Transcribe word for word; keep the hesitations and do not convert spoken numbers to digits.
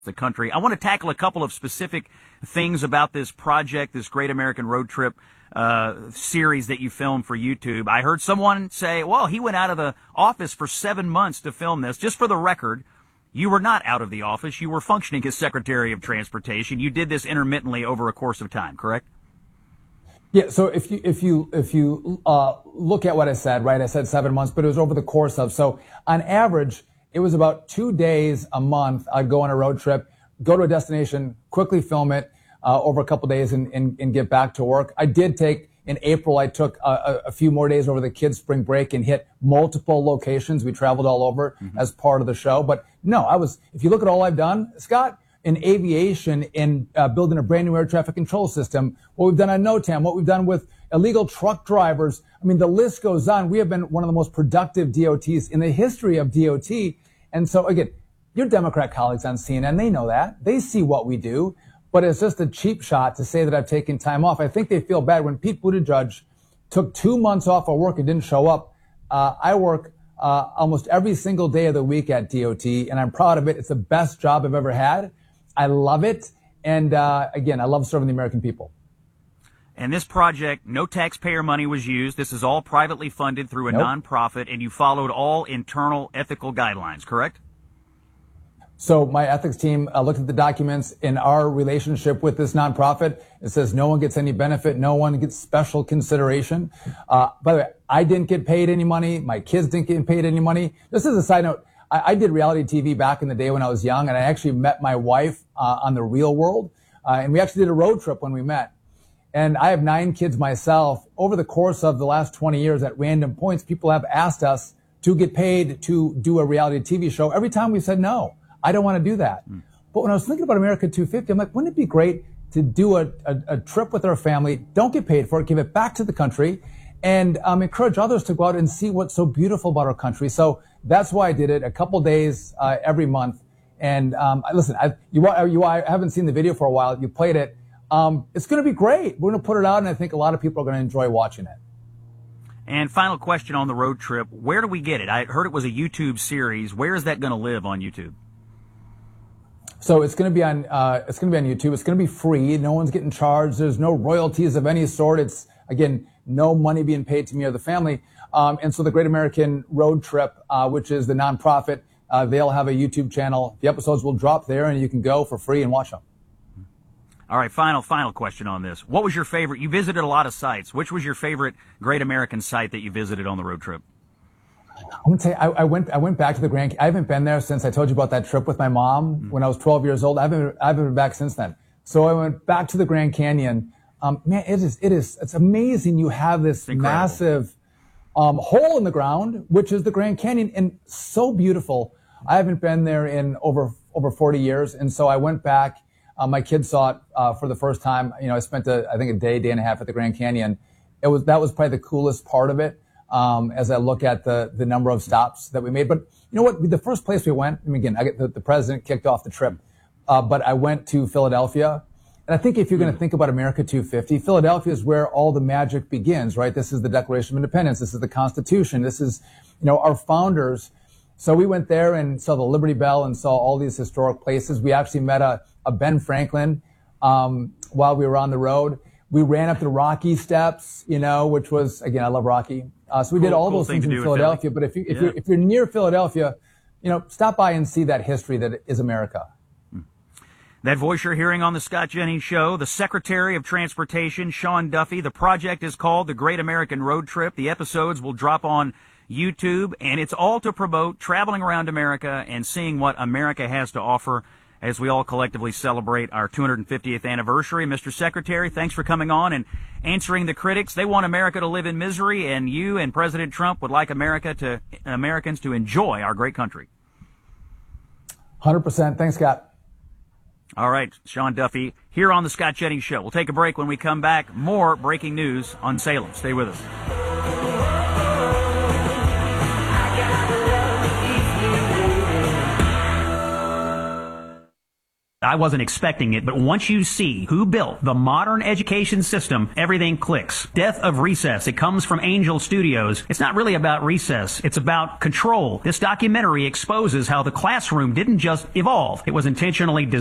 the country. I want to tackle a couple of specific things about this project, this Great American Road Trip uh series that you filmed for YouTube. I heard someone say, well, he went out of the office for seven months to film this. Just for the record, you were not out of the office. You were functioning as Secretary of Transportation. You did this intermittently over a course of time, correct? Yeah, so if you if you if you uh look at what I said, right? I said seven months, but it was over the course of, so on average, it was about two days a month. I'd go on a road trip, go to a destination, quickly film it uh, over a couple days and, and, and get back to work. I did take, in April, I took a, a few more days over the kids' spring break and hit multiple locations. We traveled all over mm-hmm. as part of the show. But no, I was, if you look at all I've done, Scott, in aviation, in uh, building a brand new air traffic control system, what we've done on NOTAM, what we've done with illegal truck drivers. I mean, the list goes on. We have been one of the most productive D O Ts in the history of D O T. And so, again, your Democrat colleagues on C N N, they know that. They see what we do. But it's just a cheap shot to say that I've taken time off. I think they feel bad. When Pete Buttigieg took two months off of work and didn't show up, uh, I work uh, almost every single day of the week at D O T, and I'm proud of it. It's the best job I've ever had. I love it. And uh, again, I love serving the American people. And this project, no taxpayer money was used. This is all privately funded through a nope. nonprofit, and you followed all internal ethical guidelines, correct? So my ethics team uh, looked at the documents in our relationship with this nonprofit. It says no one gets any benefit. No one gets special consideration. Uh, by the way, I didn't get paid any money. My kids didn't get paid any money. Just as a side note, I, I did reality T V back in the day when I was young, and I actually met my wife uh, on The Real World. Uh, and we actually did a road trip when we met. And I have nine kids myself. Over the course of the last twenty years, at random points, people have asked us to get paid to do a reality T V show. Every time we said no. I don't want to do that. Mm. But when I was thinking about America two fifty, I'm like, wouldn't it be great to do a, a, a trip with our family, don't get paid for it, give it back to the country, and um, encourage others to go out and see what's so beautiful about our country. So that's why I did it, a couple days uh, every month. And um, listen, I, you, you, I haven't seen the video for a while. You played it. Um, it's going to be great. We're going to put it out, and I think a lot of people are going to enjoy watching it. And final question on the road trip, where do we get it? I heard it was a YouTube series. Where is that going to live on YouTube? So it's going to be on, uh, it's going to be on YouTube. It's going to be free. No one's getting charged. There's no royalties of any sort. It's, again, no money being paid to me or the family. Um, and so the Great American Road Trip, uh, which is the nonprofit, uh, they'll have a YouTube channel. The episodes will drop there, and you can go for free and watch them. All right, final, final question on this. What was your favorite? You visited a lot of sites. Which was your favorite Great American site that you visited on the road trip? I'm gonna tell you, I, I went, I went back to the Grand, I haven't been there since I told you about that trip with my mom mm-hmm. when I was twelve years old. I haven't, I haven't been back since then. So I went back to the Grand Canyon. Um, man, it is, it is, it's amazing. You have this massive, um, hole in the ground, which is the Grand Canyon, and so beautiful. I haven't been there in over, over forty years. And so I went back. Uh, my kids saw it, uh, for the first time. You know, I spent a, I think a day, day and a half at the Grand Canyon. It was, that was probably the coolest part of it. Um, as I look at the, the number of stops that we made. But you know what? The first place we went, I mean, again, I get the, the president kicked off the trip, uh, but I went to Philadelphia. And I think if you're going to think about America two fifty, Philadelphia is where all the magic begins, right? This is the Declaration of Independence. This is the Constitution. This is, you know, our founders. So we went there and saw the Liberty Bell and saw all these historic places. We actually met a, a Ben Franklin, um, while we were on the road. We ran up the Rocky Steps, you know, which was, again, I love Rocky. Uh, so we cool, did all cool those things in in Philadelphia. But if you, if yeah. you're, if you're near Philadelphia, you know, stop by and see that history that is America. That voice you're hearing on the Scott Jennings Show, the Secretary of Transportation, Sean Duffy. The project is called The Great American Road Trip. The episodes will drop on YouTube, and it's all to promote traveling around America and seeing what America has to offer as we all collectively celebrate our two hundred fiftieth anniversary. Mister Secretary, thanks for coming on and answering the critics. They want America to live in misery, and you and President Trump would like America to Americans to enjoy our great country. one hundred percent. Thanks, Scott. All right, Sean Duffy here on the Scott Jennings Show. We'll take a break. When we come back, more breaking news on Salem. Stay with us. I wasn't expecting it, but once you see who built the modern education system, everything clicks. Death of Recess. It comes from Angel Studios. It's not really about recess. It's about control. This documentary exposes how the classroom didn't just evolve. It was intentionally designed